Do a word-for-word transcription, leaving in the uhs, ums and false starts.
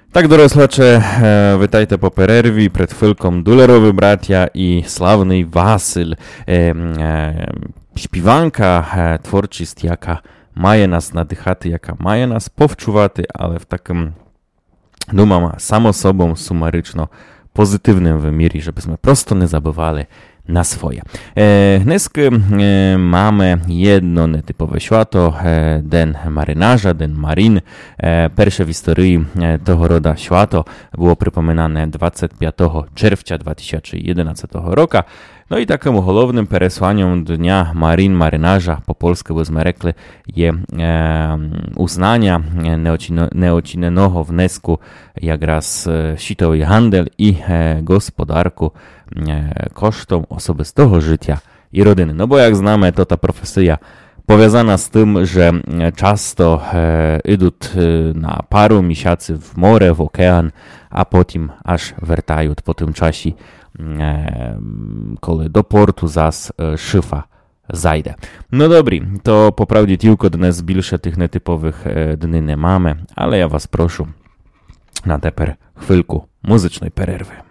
Так, дорослаче, вітайте по перерві, перед хвилком Дуlerowy браття і славний Василь, śpiewanka, творчість, яка має нас надихати, яка має нас повчувати, але в такому, думаю, само собою сумарично позитивним вимірі, щоб ми просто не забували na swoje. E, dneska e, mamy jedno nietypowe święto, e, Den Marynarza, Den Marin. E, pierwsze w historii e, tego roda święto było przypominane dwudziestego piątego czerwca dwa tysiące jedenastego roku. No i takim głównym przesłaniem Dnia Marin Marynarza, po polsku byśmy rekli, jest e, uznania neocinnego wnesku jak raz światowy handel i e, gospodarku e, kosztem osobistego życia i rodziny. No bo jak znamy, to ta profesja powiązana z tym, że często e, idą na paru miesięcy w morze, w ocean, a potem aż wracają po tym czasie, e, kiedy do portu zas e, szyfa zajdę. No dobry, to poprawdzie tylko dnes bільше tych nietypowych e, dni nie mamy, ale ja was proszę na teper chwilku muzycznej przerwy.